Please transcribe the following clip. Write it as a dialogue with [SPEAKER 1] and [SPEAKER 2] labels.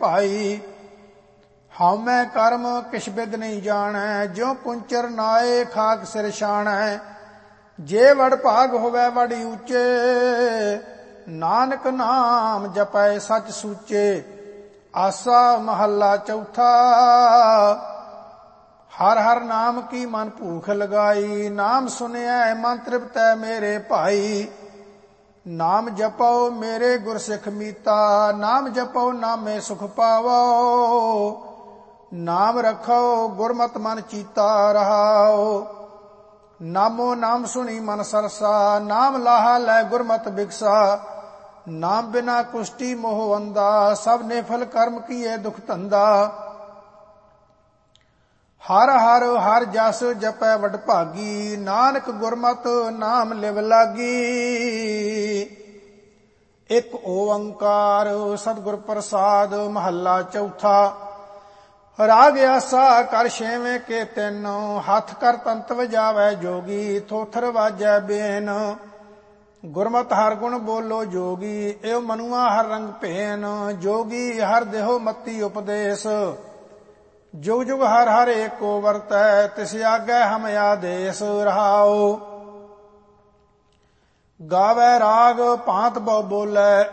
[SPEAKER 1] ਭਾਈ। ਹਉ ਮੈਂ ਕਰਮ ਕਿਛ ਬਿਦ ਨਹੀਂ ਜਾਣੈ, ਜਿਉ ਕੁੰਚਰ ਨਾਏ ਖਾਕ ਸਿਰ ਛਾਣੈ। ਜੇ ਵਡ ਭਾਗ ਹੋਵੈ ਵਡ ਊਚੇ, ਨਾਨਕ ਨਾਮ ਜਪੈ ਸਚ ਸੂਚੇ। ਆਸਾ ਮਹੱਲਾ ਚੌਥਾ। ਹਰ ਹਰ ਨਾਮ ਕੀ ਮਨ ਭੂਖ ਲਗਾਈ, ਨਾਮ ਸੁਨਿਐ ਮਨ ਤ੍ਰਿਪਤੈ ਮੇਰੇ ਭਾਈ। ਨਾਮ ਜਪੋ ਮੇਰੇ ਗੁਰ ਸਿੱਖ ਮੀਤਾ, ਨਾਮ ਜਪੋ ਨਾਮੇ ਸੁਖ ਪਾਵੋ। ਨਾਮ ਰਖੋ ਗੁਰਮਤਿ ਮਨ ਚੀਤਾ ਰਹਾਓ। ਨਾਮੋ ਨਾਮ ਸੁਣੀ ਮਨ ਸਰਸਾ, ਨਾਮ ਲਾਹਾ ਲੈ ਗੁਰਮਤਿ ਬਿਗਸਾ। ਨਾਮ ਬਿਨਾ ਕੁਸ਼ਟੀ ਮੋਹ ਅੰਦਾ, ਸਭ ਨਿਫਲ ਕਰਮ ਕੀਏ ਦੁਖ ਧੰਦਾ। ਹਰ ਹਰ ਹਰ ਜਸ ਜਪੈ ਵਡ ਭਾਗੀ, ਨਾਨਕ ਗੁਰਮਤਿ ਨਾਮ ਲਿਵ ਲਾਗੀ। ਇਕ ਓੰਕਾਰ ਸਤਿਗੁਰ ਪ੍ਰਸਾਦ ਮਹੱਲਾ ਚੌਥਾ। ਰਾਗ ਆਸਾ ਕਰ ਛੇਵੇਂ ਕੇ ਤਿੰਨ, ਹੱਥ ਕਰ ਤੰਤ ਵਜਾਵੈ ਜੋਗੀ। ਥੋਥਰ ਵਾਜੈ ਬੇਨ, ਗੁਰਮਤਿ ਹਰ ਗੁਣ ਬੋਲੋ ਜੋਗੀ। ਏਉ ਮਨੁਆ ਹਰ ਰੰਗ ਭੇਨ, ਜੋਗੀ ਹਰ ਦੇਹੋ ਮਤੀ ਉਪਦੇਸ਼। ਜੁਗ ਜੁਗ ਹਰ ਹਰ ਏਕੋ ਵਰਤੈ, ਤਿਸ ਆਗੈ ਹਮ ਆਦੇਸ ਰਹਾਓ। ਗਾਵੈ ਰਾਗ ਭਾਂਤ ਬਹੁ ਬੋਲੇ,